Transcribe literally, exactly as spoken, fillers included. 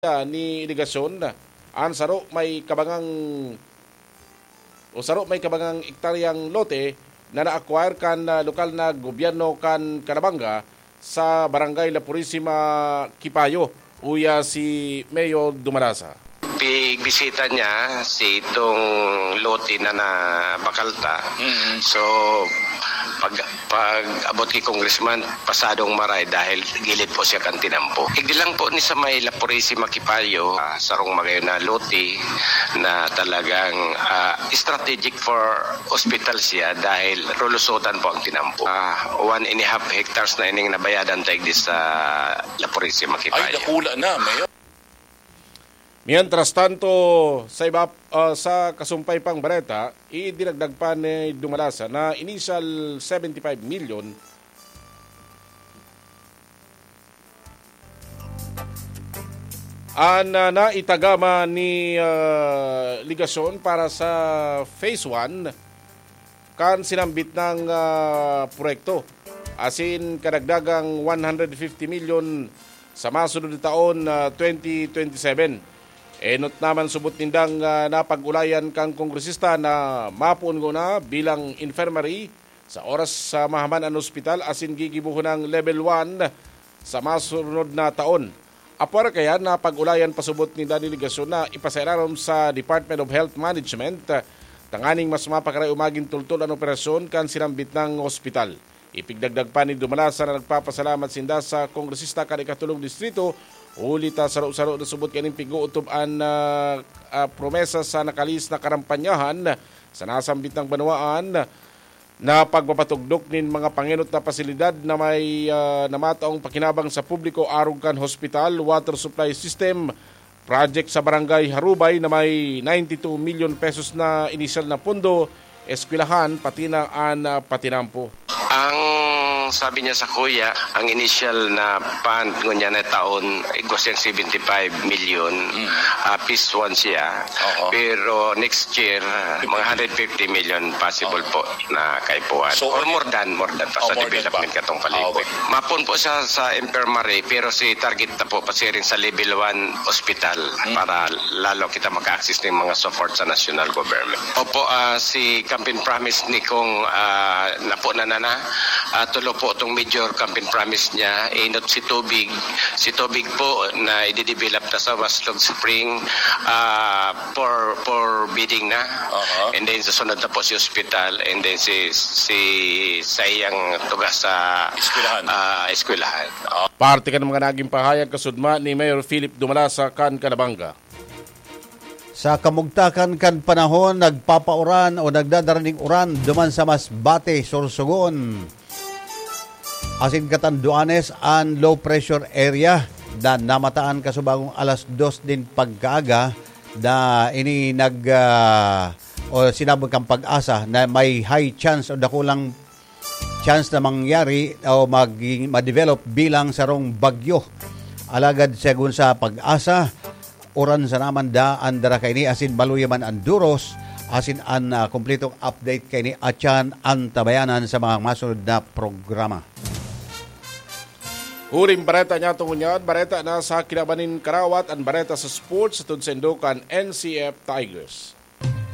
ni irigasyon ang saro may kabangang o saro may kabangang ektaryang lote na na-acquire kan uh, lokal na gobyerno kan Canabanga sa barangay La Purisima, Kipayo, uya si Mayor Dumalasa. Pigbisita niya si itong lote na na Bakalta. Mm-hmm. So, pag, pag abot kay Congressman, pasadong maray dahil gilid po siya kan tinampo. Igdi lang po ni sa may La Purisima, Kipayo, uh, sarong magayon na lote na talagang uh, strategic for hospital siya dahil rulusotan po ang tinampo. Uh, one and a half hectares na ining nabayadan tayo di sa La Purisima, Kipayo. Ay, nakula na, Mayor. Mientras tanto, sa iba uh, sa kasumpay pang bareta, idinagdag pa ni Dumalasa na initial seventy-five million ang uh, naitagama ni uh, ligasyon para sa phase one kan sinambit ng uh, proyekto. Asin kadagdagang one hundred fifty million sa masunod na taon uh, twenty twenty-seven. Enot naman subot nindang uh, napag-ulayan kang kongresista na mapuon ko na bilang infirmary sa oras sa Mahaman ang ospital asin gigibuhon ng level one sa masunod na taon. Apar kaya napag-ulayan pasubot ni delegasyon na ipasailarom sa Department of Health Management tanganing mas mapakaray umaging tultol ang operasyon kan sinambit ng ospital. Ipigdagdag pa ni Dumalasa na nagpapasalamat sinda sa kongresista kan ikatulong distrito ulit uh, saro-saro na subot kaning piguutob ang uh, uh, promesa sa nakalis na karampanyahan sa nasambit ng banwaan na pagpapatugdok nin mga panginot na pasilidad na may uh, namataong pakinabang sa publiko arog kan hospital, water supply system, project sa barangay Harubay na may ninety-two million pesos na inisyal na pundo, eskwelahan, pati na an uh, patinampo. Ang sabi niya sa kuya, ang initial na fund ngunya na taon igos yung seventy-five million. Mm. Uh, phase one siya. Uh-huh. Pero next year, uh, mga one hundred fifty million possible uh-huh. po na kaipuan. So, or more than, more than pa oh, sa development katong palibot. Okay. Mapun po siya sa infirmary, pero si target na po pasiring sa level one hospital mm. para lalo kita maka-access ng mga support sa national government. Opo, uh, si campaign promise ni kong uh, napo na na uh, tulo po itong major campaign promise niya, inot si Tubig. Si Tubig po na i-develop na sa Waslog Spring uh, for for bidding na. Uh-huh. And then susunod na po si hospital and then si si sayang tugas sa eskwelahan. Uh, eskwelahan. Uh, Parte ka ng mga naging pahayag kasudma ni Mayor Philip Dumalasa kan Canabanga. Sa kamugtakan kan panahon, nagpapauran o nagdadaraning uran duman sa Masbate, Sorsogon. Asin Catanduanes and low pressure area na namataan kasubagong alas dos din pagkaaga na ini nag uh, o sinabog kang pag-asa na may high chance o dakulang chance na mangyari o mag, ma-develop bilang sarong bagyo. Alagad segun sa pag-asa, oran sa naman da andara kay ni asin baluyaman ang duros asin an uh, kompletong update kay ni Achan ang tabayanan sa mga masunod na programa. Huling bareta niya tungunyan, bareta na sa Kinabanin Karawat ang bareta sa sports sa Tunsendokan N C F Tigers.